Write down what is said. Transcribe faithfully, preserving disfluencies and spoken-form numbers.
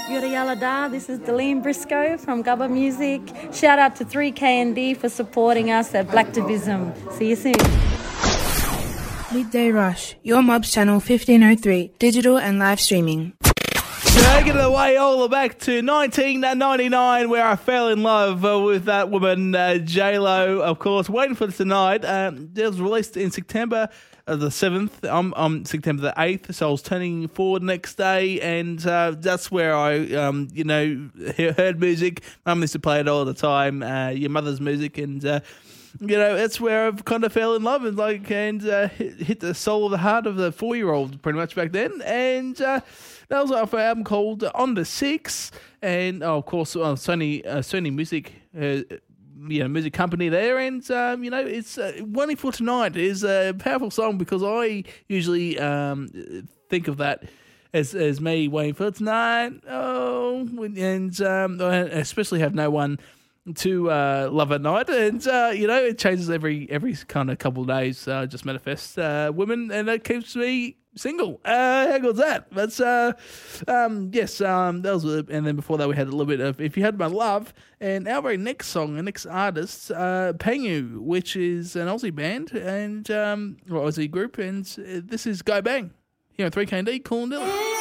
Yura Yala Da, this is Deline Briscoe from Gubba Music. Shout out to three K N D for supporting us at Black Divism. See you soon. Midday Rush, your Mobs channel fifteen oh three, digital and live streaming. Taking it away all the way back to nineteen ninety-nine, where I fell in love uh, with that woman, uh, J-Lo, of course. Waiting for Tonight. Um, it was released in September uh, the seventh. I'm um, September the eighth, so I was turning forward next day, and uh, that's where I, um, you know, heard music. Mum used to play it all the time, uh, your mother's music, and... Uh, You know, that's where I've kind of fell in love and like and uh, hit, hit the soul of the heart of the four-year-old pretty much back then. And uh, that was off an album called On the Six, and oh, of course, uh, Sony uh, Sony Music, uh, you know, music company there. And um, you know, it's uh, Waiting for Tonight is a powerful song because I usually um, think of that. As, as me waiting for tonight, oh, and um, I especially have no one to uh, love at night, and uh, you know it changes every every kind of couple of days. Uh, just manifests uh, women, and that keeps me single. Uh, how good's that? That's uh, um, yes. Um, that was, and then before that we had a little bit of If You Had My Love, and our very next song, the next artist, uh, Pengu, which is an Aussie band and um, or Aussie group, and this is Go Bang here on three K and D. Cool and Dylan.